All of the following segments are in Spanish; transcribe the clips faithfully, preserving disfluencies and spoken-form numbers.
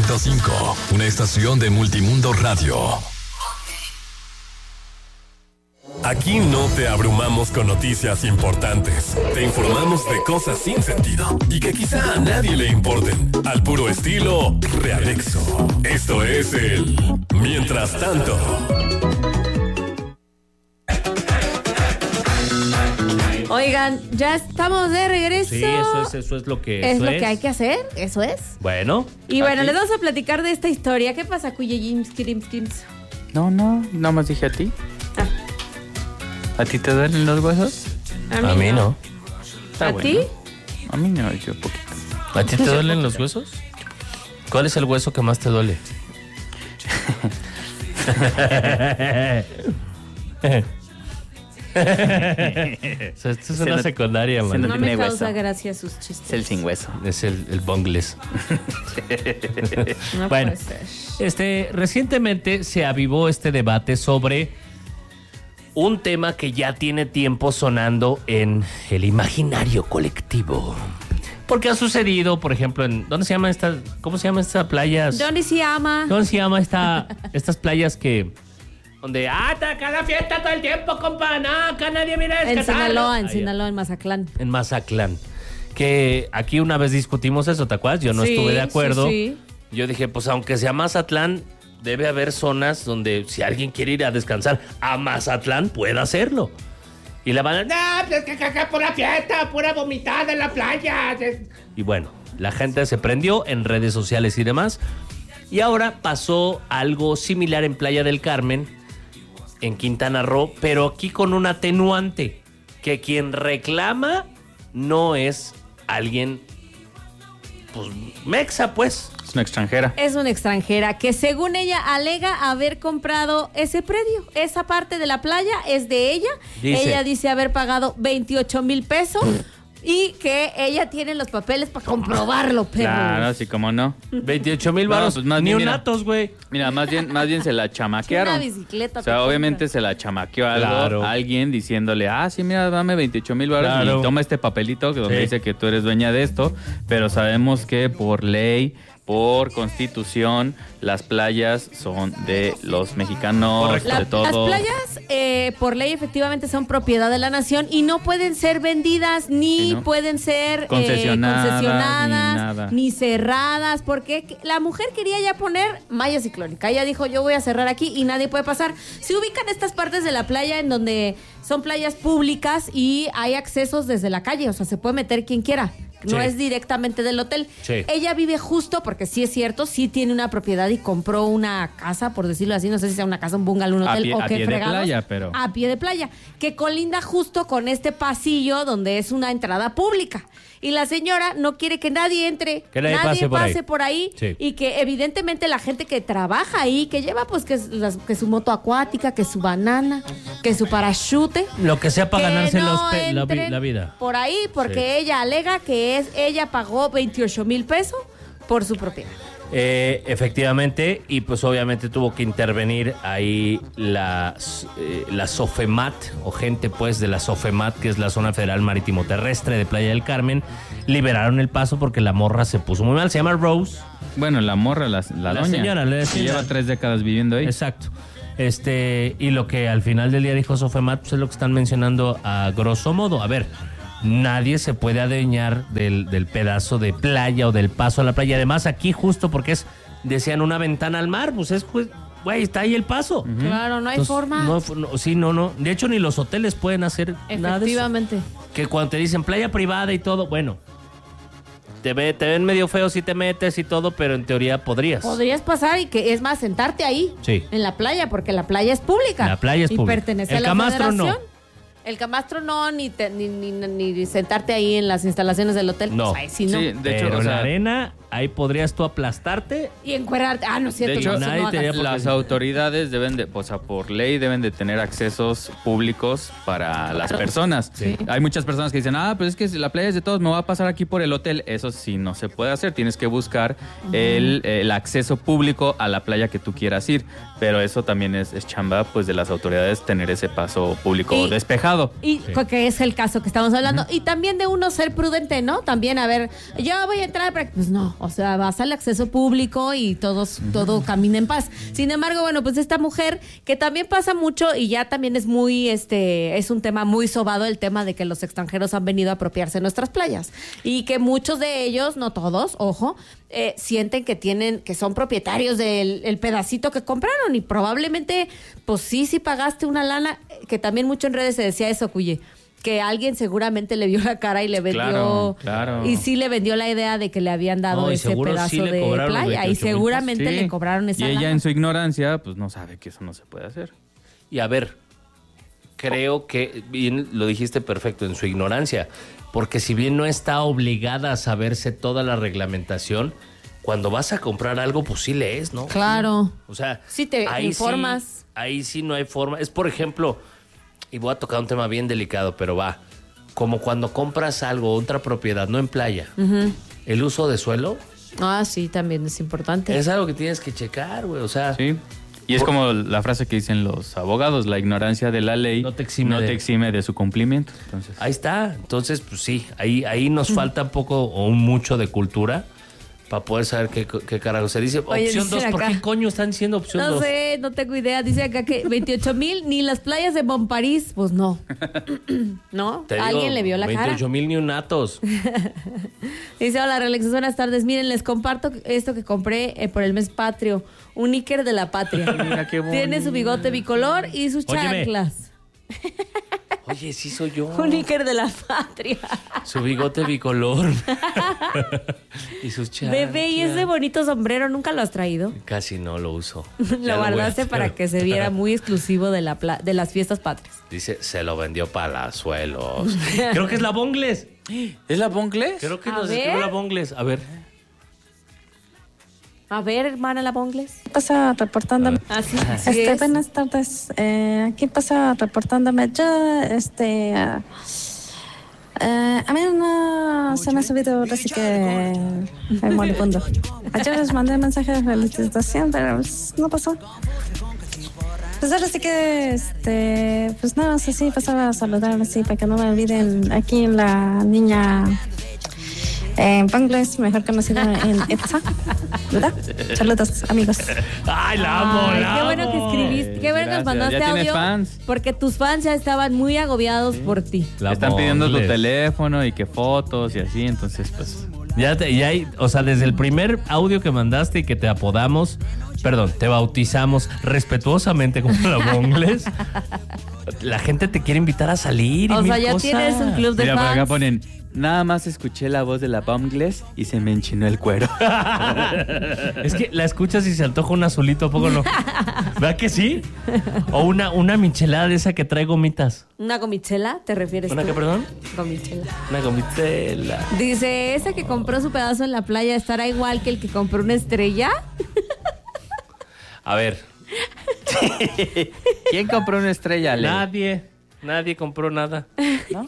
punto cinco, una estación de Multimundo Radio. Aquí no te abrumamos con noticias importantes. Te informamos de cosas sin sentido y que quizá a nadie le importen. Al puro estilo Realexo. Esto es el Mientras Tanto. Oigan, ya estamos de regreso. Sí, eso es, eso es lo que Es eso lo es. que hay que hacer, eso es. Bueno. Y bueno, aquí. les vamos a platicar de esta historia. ¿Qué pasa, Cuye James Crims Crims? No, no, nada más dije a ti. Ah. ¿A ti te duelen los huesos? A mí, A mí no. Está ¿A bueno. ti? A mí no, yo poquito. ¿A ti te duelen los huesos? ¿Cuál es el hueso que más te duele? O sea, esto es Se una no- secundaria, se man. no No tiene me causa hueso. gracia sus chistes. Es el sin hueso. Es el, el bongles. No Bueno, puede ser. este, recientemente se avivó este debate sobre un tema que ya tiene tiempo sonando en el imaginario colectivo. Porque ha sucedido, por ejemplo, en ¿dónde se llama esta, cómo se llama esta playa? ¿Dónde se llama? ¿Cómo se llama esta, estas playas que donde ah, está acá la fiesta todo el tiempo, compa, no, acá nadie mira En Sinaloa, en Allá. Sinaloa, en Mazatlán. En Mazatlán. Que aquí una vez discutimos eso, ¿te acuerdas? Yo no Sí, estuve de acuerdo. sí, sí. Yo dije, pues aunque sea Mazatlán, debe haber zonas donde si alguien quiere ir a descansar a Mazatlán, pueda hacerlo. Y la van a... No, pues que acá pura fiesta, pura vomitada en la playa. Y bueno, la gente se prendió en redes sociales y demás. Y ahora pasó algo similar en Playa del Carmen, en Quintana Roo, pero aquí con un atenuante, que quien reclama no es alguien, pues, mexa, pues. Es una extranjera. Es una extranjera que según ella alega haber comprado ese predio. Esa parte de la playa es de ella. Dice. Ella dice haber pagado veintiocho mil pesos y que ella tiene los papeles para comprobarlo, perro. Claro, así como no. veintiocho mil No, baros, pues más ni bien, un mira. Atos, güey. Mira, más bien, más bien se la chamaquearon. Una bicicleta O sea, te obviamente compras. se la chamaqueó algo Claro. a alguien diciéndole, ah, sí, mira, dame veintiocho mil baros Claro. y toma este papelito que donde Sí. dice que tú eres dueña de esto, pero sabemos que por ley, por constitución, las playas son de los mexicanos, Correcto. La- de todos. las playas, eh, por ley, efectivamente son propiedad de la nación y no pueden ser vendidas ni Sí, ¿no? pueden ser eh, Concesionadas, concesionadas, ni nada. ni cerradas, porque la mujer quería ya poner malla ciclónica. Ella dijo, yo voy a cerrar aquí y nadie puede pasar. Se ubican estas partes de la playa en donde son playas públicas y hay accesos desde la calle, o sea, se puede meter quien quiera. No Sí. es directamente del hotel. Sí. Ella vive justo, porque sí es cierto, sí tiene una propiedad y compró una casa, por decirlo así, no sé si sea una casa, un bungalow, un A hotel pie- o a qué pie de fregados. playa, pero- A pie de playa, que colinda justo con este pasillo donde es una entrada pública. Y la señora no quiere que nadie entre, Que nadie pase por ahí. por ahí, Sí. y que evidentemente la gente que trabaja ahí, que lleva pues que, es las- que su moto acuática, que su banana, que su parachute, Lo que sea para que ganarse no los pe- la, vi- entren la vida. por ahí, porque Sí. ella alega que es ella pagó veintiocho mil pesos por su propiedad. Eh, efectivamente, y pues obviamente tuvo que intervenir ahí la, eh, la SOFEMAT, o gente pues de la SOFEMAT, que es la Zona Federal Marítimo Terrestre de Playa del Carmen. Liberaron el paso porque la morra se puso muy mal. Se llama Rose. Bueno, la morra, la, la, La doña, señora, la que señora. lleva tres décadas viviendo ahí. Exacto. Este, y lo que al final del día dijo SOFEMAT, pues es lo que están mencionando a grosso modo. A ver, nadie se puede adueñar del, del pedazo de playa o del paso a la playa. Además, aquí justo porque es, decían, una ventana al mar, pues es, pues, güey, está ahí el paso. Claro, no hay Entonces, forma. No, no, sí, no, no. De hecho, ni los hoteles pueden hacer nada de eso. Efectivamente. Que cuando te dicen playa privada y todo, bueno, te, ve, te ven medio feo si te metes y todo, pero en teoría podrías. Podrías pasar y que es más sentarte ahí, Sí. en la playa, porque la playa es pública. La playa es y pública. pertenece El a la camastro no. federación. El camastro no, ni, te- ni, ni, ni sentarte ahí en las instalaciones del hotel. No. Pues ahí sí, no. Sí, de Pero hecho, o en sea, la arena, ahí podrías tú aplastarte. Y encuerarte. Ah, no es cierto. De hecho, no, eso nadie no te hagas. diría- las autoridades deben de, o sea, por ley deben de tener accesos públicos para las personas. Sí. Hay muchas personas que dicen, ah, pues es que la playa es de todos, me voy a pasar aquí por el hotel. Eso sí no se puede hacer. Tienes que buscar el, el acceso público a la playa que tú quieras ir. Pero eso también es, es chamba, pues, de las autoridades tener ese paso público Y- despejado. Y que es el caso que estamos hablando. Y también de uno ser prudente, ¿no? También, a ver, yo voy a entrar, pero pues no. O sea, vas al acceso público y todos, todo camina en paz. Sin embargo, bueno, pues esta mujer, que también pasa mucho y ya también es muy, este, es un tema muy sobado el tema de que los extranjeros han venido a apropiarse de nuestras playas. Y que muchos de ellos, no todos, ojo, eh, sienten que tienen, que son propietarios del el pedacito que compraron. Y probablemente, pues sí, sí pagaste una lana, que también mucho en redes se decía eso, Cuye. Que alguien seguramente le vio la cara y le vendió, Claro, claro. y sí le vendió la idea de que le habían dado No, y ese seguro pedazo sí le de cobraron los playa y veintiocho mil seguramente Sí. le cobraron esa Y ella lana. en su ignorancia, pues no sabe que eso no se puede hacer. Y a ver, creo que bien lo dijiste perfecto, en su ignorancia, porque si bien no está obligada a saberse toda la reglamentación, cuando vas a comprar algo, pues sí lees, ¿no? Claro. O sea, Sí te ahí informas. sí- ahí sí no hay forma. Es, por ejemplo, y voy a tocar un tema bien delicado, pero va, como cuando compras algo, otra propiedad, no en playa, el uso de suelo Ah, sí, también es importante. es algo que tienes que checar, güey. O sea, Sí. Y es Por- como la frase que dicen los abogados, la ignorancia de la ley No te exime no de- te exime de su cumplimiento. Entonces, ahí está. Entonces, pues sí, ahí, ahí nos falta un poco o un mucho de cultura para poder saber qué, qué carajo se dice. Oye, Opción dicen dos, ¿por acá- qué coño están diciendo opción No dos? sé, no tengo idea. Dice acá que veintiocho mil, ni las playas de Montparís, pues no. ¿No? Te digo, Alguien le vio la cara. veintiocho mil neonatos. Dice, hola, Relax, buenas tardes. Miren, les comparto esto que compré eh, por el mes patrio. Un níquer de la patria. Mira qué bonito. Tiene su bigote bicolor y sus Óyeme. chanclas. Oye, sí soy yo. Un níquer de la patria. Su bigote bicolor. Y sus chanclas. Bebé, y ese bonito sombrero, ¿nunca lo has traído? Casi no lo uso. Lo Ya voy a guardaste hacer. para que se viera muy exclusivo de, la pla- de las fiestas patrias. Dice, se lo vendió Palazuelos. Creo que es la Bongles. ¿es la Bongles? Creo que A nos ver. escribió la Bongles. A ver. A ver, hermana La Bongles. Pasa reportándome. Ah, sí, sí Este, es. buenas tardes. Eh, aquí pasa reportándome. Yo, este, ah, eh, a mí no se me ha subido así que el moribundo. Ayer les mandé mensaje de felicitación, pero pues, no pasó. Pues ahora sí que, este, pues nada, no sé si pasaba a saludar así para que no me olviden aquí la niña en Bangladesh, mejor conocida en Etsa, ¿verdad? Saludos, amigos. Ay, la amo, Ay, la qué bueno que amo. escribiste, qué bueno que nos Gracias. mandaste Ya tienes audio. fans. Porque tus fans ya estaban muy agobiados por ti. La Están pidiendo tu Bongles. teléfono y que fotos y así, entonces pues... Ya, te, ya hay, o sea, desde el primer audio que mandaste y que te apodamos, perdón, te bautizamos respetuosamente como la Bongles, la gente te quiere invitar a salir y O mil sea, ya cosas. tienes un club de Mira, por acá fans. ponen, nada más escuché la voz de la Bongles y se me enchinó el cuero. Es que la escuchas y se antoja un azulito, ¿a poco no? ¿Verdad que sí? O una, una michelada de esa que trae gomitas. ¿Una gomichela te refieres ¿Una tú? qué, perdón? Gomichela. Una gomitela. Dice, ese que compró su pedazo en la playa estará igual que el que compró una estrella. A ver, ¿Quién compró una estrella, Ale? nadie, nadie compró nada. ¿No?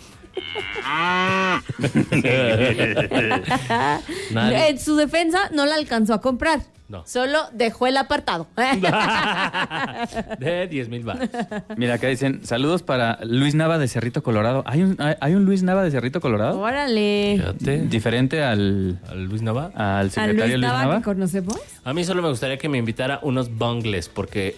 Nadie. En su defensa, no la alcanzó a comprar. No. Solo dejó el apartado. De diez mil baros. Mira, acá dicen, saludos para Luis Nava de Cerrito Colorado. ¿Hay un, hay, hay un Luis Nava de Cerrito Colorado? Órale. Fíjate. Diferente al, ¿Al Luis Nava? al ¿A secretario Luis Luis Nava Nava. que conocemos? A mí solo me gustaría que me invitara unos bongles, porque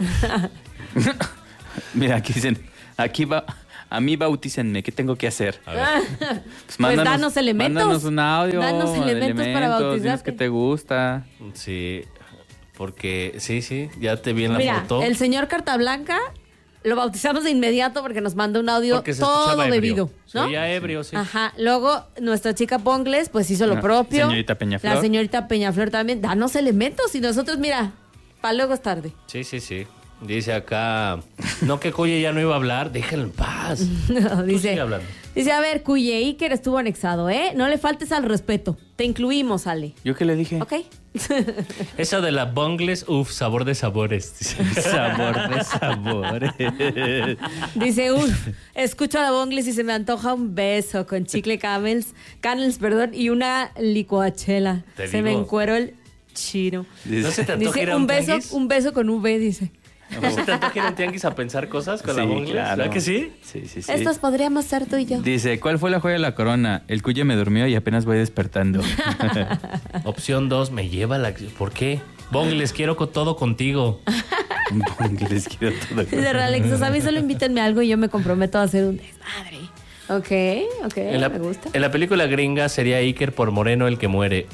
Mira, aquí dicen, aquí va, a mí bautícenme, ¿qué tengo que hacer? a ver, Pues danos elementos. Mándanos un audio. Danos elementos para bautizarte. Dinos que te gusta. sí, porque sí, sí, ya te vi en la Mira, foto. el señor Carta Blanca lo bautizamos de inmediato porque nos mandó un audio Porque se todo escuchaba ebrio. bebido, Se ¿no? oía ebrio, sí. Ajá. Luego, nuestra chica Bongles, pues hizo lo No, propio. señorita Peñaflor. La señorita Peñaflor también. Danos elementos y nosotros, mira, para luego es tarde. Sí, sí, sí. Dice acá, no que Coye ya no iba a hablar, déjalo en paz. No, dice, sigue hablando. dice, a ver, Cuye, Iker estuvo anexado, ¿eh? No le faltes al respeto. Te incluimos, Ale. ¿Yo qué le dije? ¿Ok? Esa de la bongles, uff, sabor de sabores. Dice. Sabor de sabores. Dice, uff, escucho a la Bongles y se me antoja un beso con chicle camels, canels, perdón, y una licuachela. Te Se me digo. encueró el chino. ¿No se te antoja Dice, ir a un un beso, tianguis? un beso con V, dice. ¿No se te antoja ir a un tianguis a pensar cosas con la Sí, Bongles? claro. ¿Verdad que sí? Sí, sí, sí. Estos podríamos ser tú y yo. Dice, ¿cuál fue la joya de la corona? El cuyo me durmió y apenas voy despertando. Opción dos, me lleva la... ¿Por qué? Bongles, quiero con todo contigo. Les quiero todo. Dice Ralexos, a mí solo invítenme a algo y yo me comprometo a hacer un desmadre. Ok, ok, En la, me gusta. en la película gringa sería Iker por Moreno el que muere.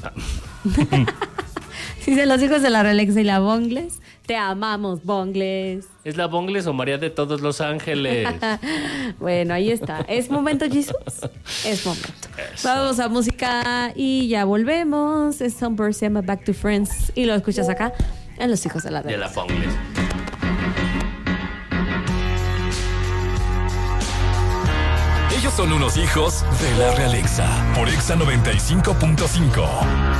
Dice los hijos de la Ralexa y la Bongles. Te amamos, Bongles. ¿Es la Bongles o María de todos los ángeles? Bueno, ahí está. ¿Es momento, Jesus? Es momento. Eso. Vamos a música y ya volvemos. Es Sunburst, se llama Back to Friends. Y lo escuchas acá en Los Hijos de la De la Ralexa. Bongles. Ellos son unos hijos de la Realexa por Exa noventa y cinco punto cinco.